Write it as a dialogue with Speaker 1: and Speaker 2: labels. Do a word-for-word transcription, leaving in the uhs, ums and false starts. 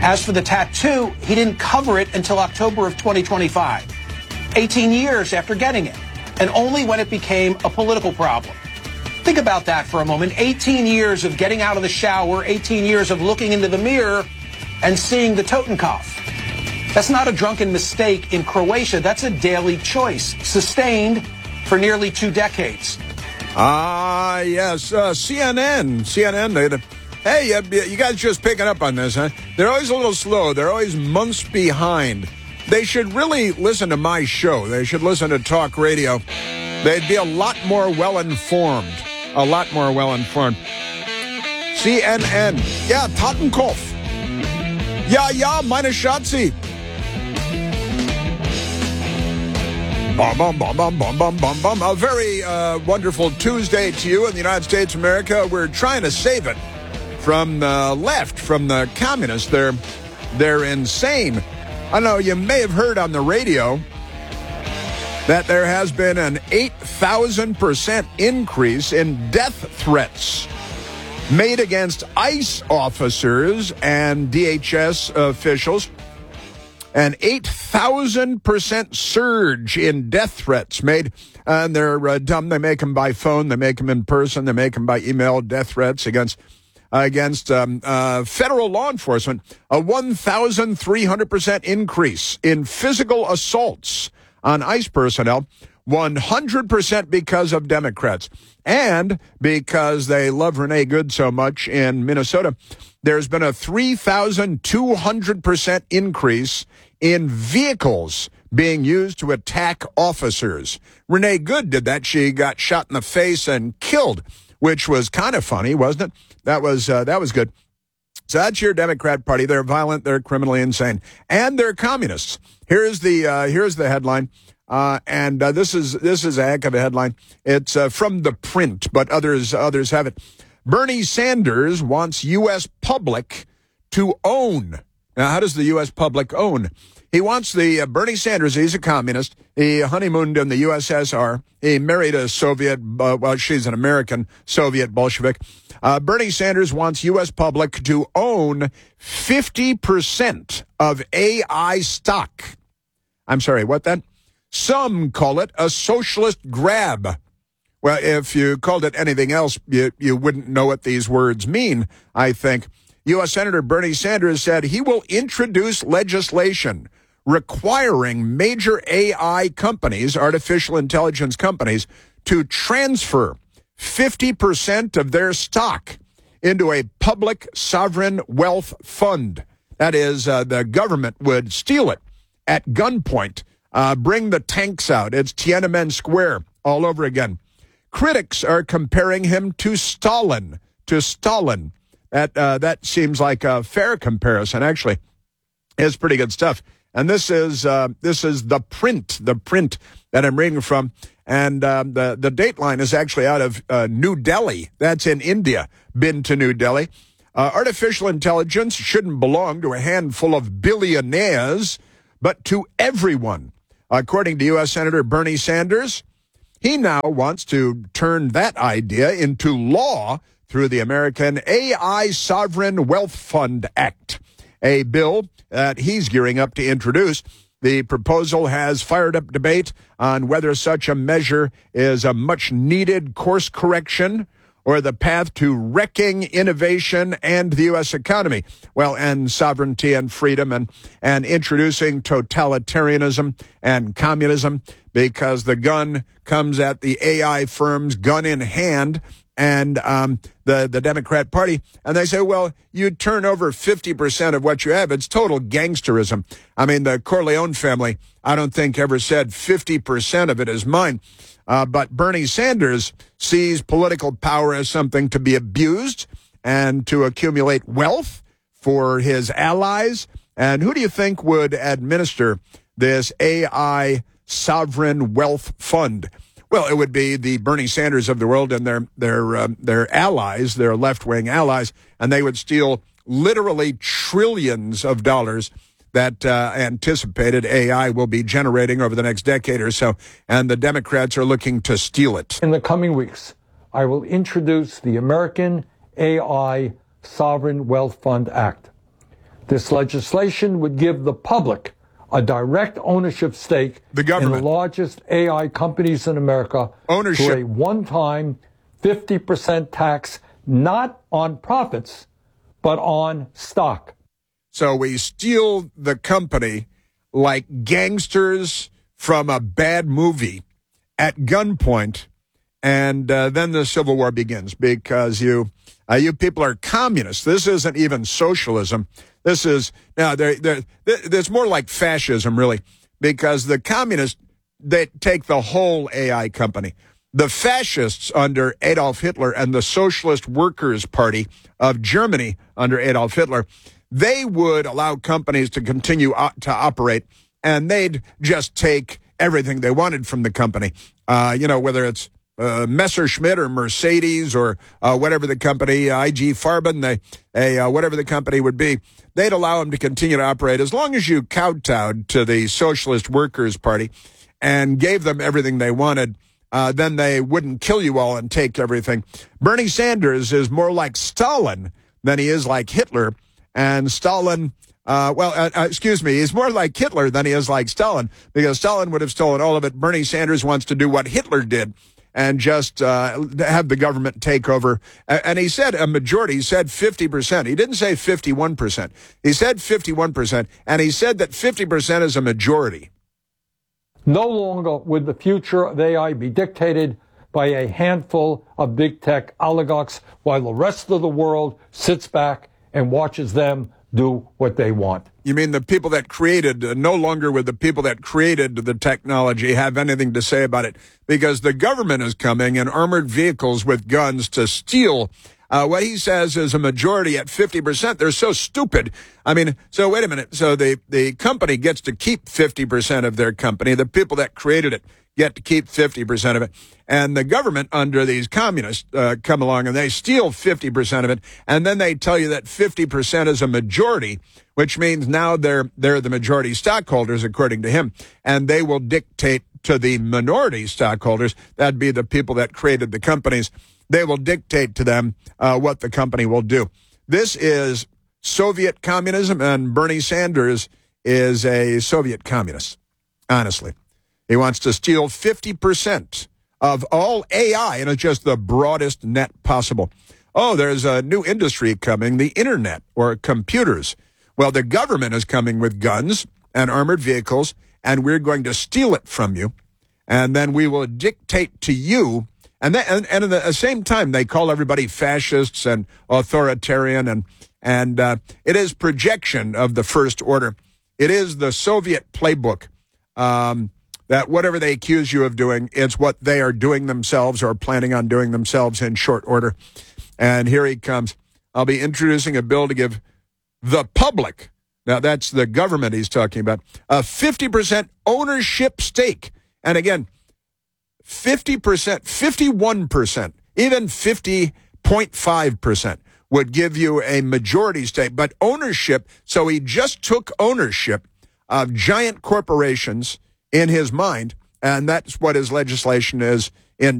Speaker 1: As for the tattoo, he didn't cover it until October of twenty twenty-five, eighteen years after getting it, and only when it became a political problem. Think about that for a moment. eighteen years of getting out of the shower, eighteen years of looking into the mirror and seeing the Totenkopf. That's not a drunken mistake in Croatia. That's a daily choice, sustained for nearly two decades.
Speaker 2: Ah, uh, yes, uh, C N N. C N N, they, hey, uh, you guys just picking up on this, huh? They're always a little slow. They're always months behind. They should really listen to my show. They should listen to talk radio. They'd be a lot more well-informed. A lot more well-informed. C N N. Yeah, Totenkopf. Yeah, yeah, meine Schatzi. Bum, bum, bum, bum, bum, bum, bum, bum. A very uh, wonderful Tuesday to you in the United States of America. We're trying to save it from the left, from the communists. They're, they're insane. I know you may have heard on the radio that there has been an eight thousand percent increase in death threats made against ICE officers and D H S officials. An eight thousand percent surge in death threats made, uh, and they're uh, dumb. They make them by phone. They make them in person. They make them by email, death threats against uh, against um, uh, federal law enforcement. A one thousand three hundred percent increase in physical assaults on ICE personnel, one hundred percent because of Democrats. And because they love Renee Good so much in Minnesota, there's been a three thousand two hundred percent increase in vehicles being used to attack officers. Renee Good did that. She got shot in the face and killed, which was kind of funny, wasn't it? That was uh, that was good. So that's your Democrat Party. They're violent. They're criminally insane. And they're communists. Here's the uh, here's the headline. Uh, and uh, this is this is a heck of a headline. It's uh, from The Print, but others others have it. Bernie Sanders wants U S public to own. Now, how does the U S public own? He wants the uh, Bernie Sanders. He's a communist. He honeymooned in the U S S R. He married a Soviet. Uh, well, she's an American Soviet Bolshevik. Uh, Bernie Sanders wants U S public to own fifty percent of A I stock. I'm sorry, what then? Some call it a socialist grab. Well, if you called it anything else, you, you wouldn't know what these words mean, I think. U S Senator Bernie Sanders said he will introduce legislation requiring major A I companies, artificial intelligence companies, to transfer fifty percent of their stock into a public sovereign wealth fund. That is, uh, the government would steal it at gunpoint. Uh, bring the tanks out. It's Tiananmen Square all over again. Critics are comparing him to Stalin. To Stalin. That uh, that seems like a fair comparison, actually. It's pretty good stuff. And this is uh, this is the print, the print that I'm reading from. And um, the, the dateline is actually out of uh, New Delhi. That's in India. Been to New Delhi. Uh, artificial intelligence shouldn't belong to a handful of billionaires, but to everyone. According to U S Senator Bernie Sanders, he now wants to turn that idea into law through the American A I Sovereign Wealth Fund Act, a bill that he's gearing up to introduce. The proposal has fired up debate on whether such a measure is a much-needed course correction or the path to wrecking innovation and the U S economy. Well, and sovereignty and freedom and, and introducing totalitarianism and communism, because the gun comes at the A I firms, gun in hand, and um, the, the Democrat Party. And they say, well, you turn over fifty percent of what you have. It's total gangsterism. I mean, the Corleone family, I don't think ever said fifty percent of it is mine. Uh, but Bernie Sanders sees political power as something to be abused and to accumulate wealth for his allies. And who do you think would administer this A I sovereign wealth fund? Well, it would be the Bernie Sanders of the world and their their um, their allies, their left-wing allies, and they would steal literally trillions of dollars that uh, anticipated A I will be generating over the next decade or so, and the Democrats are looking to steal it.
Speaker 3: In the coming weeks, I will introduce the American A I Sovereign Wealth Fund Act. This legislation would give the public a direct ownership stake
Speaker 2: the government.
Speaker 3: in the largest A I companies in America
Speaker 2: Ownership.
Speaker 3: through a one-time fifty percent tax, not on profits, but on stock.
Speaker 2: So we steal the company like gangsters from a bad movie at gunpoint, and uh, then the Civil War begins because you uh, you people are communists. This isn't even socialism. This is, now, they're, they're, it's more like fascism, really, because the communists, they take the whole A I company. The fascists under Adolf Hitler and the Socialist Workers' Party of Germany under Adolf Hitler, they would allow companies to continue to operate, and they'd just take everything they wanted from the company. Uh, you know, whether it's uh, Messerschmitt or Mercedes or uh, whatever the company, I G Farben, they, they, uh, whatever the company would be, they'd allow them to continue to operate as long as you kowtowed to the Socialist Workers' Party and gave them everything they wanted. Uh, then they wouldn't kill you all and take everything. Bernie Sanders is more like Stalin than he is like Hitler. And Stalin, uh, well, uh, uh, excuse me, he's more like Hitler than he is like Stalin, because Stalin would have stolen all of it. Bernie Sanders wants to do what Hitler did and just uh, have the government take over. And he said a majority. He said fifty percent. He didn't say fifty-one percent. He said fifty-one percent, and he said that fifty percent is a majority.
Speaker 3: No longer would the future of A I be dictated by a handful of big tech oligarchs while the rest of the world sits back and watches them do what they want.
Speaker 2: You mean the people that created, uh, no longer would the people that created the technology have anything to say about it, because the government is coming in armored vehicles with guns to steal uh, what he says is a majority at fifty percent. They're so stupid. I mean, so wait a minute. So the, the company gets to keep fifty percent of their company. The people that created it get to keep fifty percent of it. And the government under these communists uh, come along and they steal fifty percent of it. And then they tell you that fifty percent is a majority, which means now they're, they're the majority stockholders, according to him. And they will dictate to the minority stockholders, that'd be the people that created the companies, they will dictate to them uh, what the company will do. This is Soviet communism, and Bernie Sanders is a Soviet communist, honestly. He wants to steal fifty percent of all A I, and it's just the broadest net possible. Oh, there's a new industry coming, the internet or computers. Well, the government is coming with guns and armored vehicles, and we're going to steal it from you, and then we will dictate to you. And, then, and, and at the same time, they call everybody fascists and authoritarian, and, and uh, it is projection of the First Order. It is the Soviet playbook. Um, that whatever they accuse you of doing, it's what they are doing themselves or planning on doing themselves in short order. And here he comes. I'll be introducing a bill to give the public, now that's the government he's talking about, a fifty percent ownership stake. And again, fifty percent, fifty-one percent, even fifty point five percent would give you a majority stake. But ownership, so he just took ownership of giant corporations in his mind, and that's what his legislation is